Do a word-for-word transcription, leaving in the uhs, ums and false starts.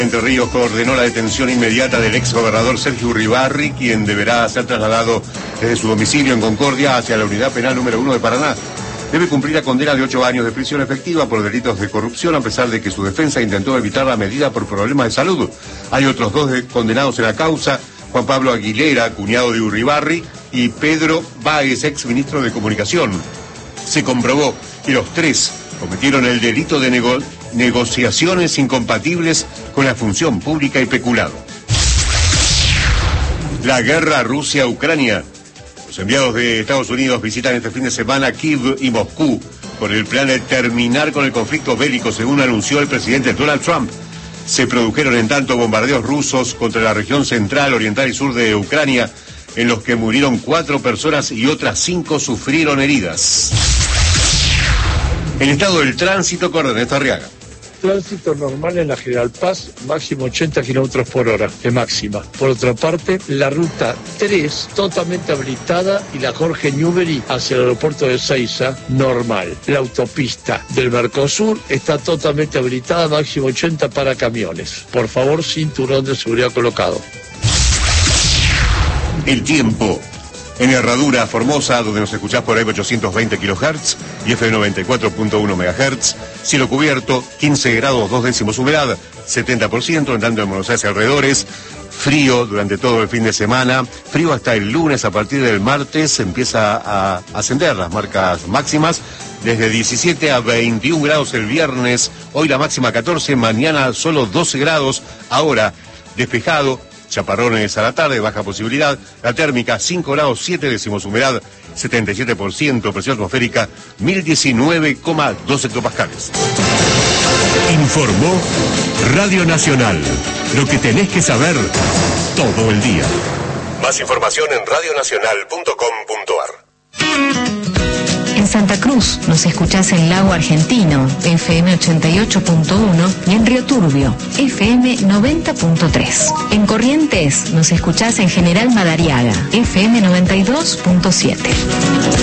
Entre Ríos ordenó la detención inmediata del ex gobernador Sergio Uribarri, quien deberá ser trasladado desde su domicilio en Concordia hacia la unidad penal número uno de Paraná. Debe cumplir la condena de ocho años de prisión efectiva por delitos de corrupción, a pesar de que su defensa intentó evitar la medida por problemas de salud. Hay otros dos condenados en la causa: Juan Pablo Aguilera, cuñado de Uribarri, y Pedro Báez, ex ministro de Comunicación. Se comprobó que los tres cometieron el delito de nego negociaciones incompatibles con la función pública y peculado. La guerra Rusia-Ucrania. Los enviados de Estados Unidos visitan este fin de semana Kiev y Moscú con el plan de terminar con el conflicto bélico, según anunció el presidente Donald Trump. Se produjeron en tanto bombardeos rusos contra la región central, oriental y sur de Ucrania, en los que murieron cuatro personas y otras cinco sufrieron heridas. El estado del tránsito con Ernesto Arriaga. Tránsito normal en la General Paz, máximo ochenta kilómetros por hora, de máxima. Por otra parte, la ruta tres, totalmente habilitada, y la Jorge Newbery hacia el aeropuerto de Ezeiza, normal. La autopista del Mercosur está totalmente habilitada, máximo ochenta para camiones. Por favor, cinturón de seguridad colocado. El tiempo. En Herradura, Formosa, donde nos escuchás por F ochocientos veinte kilohertz y F noventa y cuatro punto uno megahertz. Cielo cubierto, quince grados, dos décimos humedad, setenta por ciento, en tanto en Buenos Aires y alrededores. Frío durante todo el fin de semana, frío hasta el lunes. A partir del martes empieza a ascender las marcas máximas, desde diecisiete a veintiún grados el viernes, hoy la máxima catorce, mañana solo doce grados, ahora despejado. Chaparrones a la tarde, baja posibilidad. La térmica cinco grados siete décimos, humedad setenta y siete por ciento, presión atmosférica mil diecinueve coma dos hectopascales. Informó Radio Nacional. Lo que tenés que saber todo el día. Más información en radio nacional punto com punto ar. En Santa Cruz nos escuchás en Lago Argentino, F M ochenta y ocho punto uno, y en Río Turbio, F M noventa punto tres. En Corrientes nos escuchás en General Madariaga, F M noventa y dos punto siete.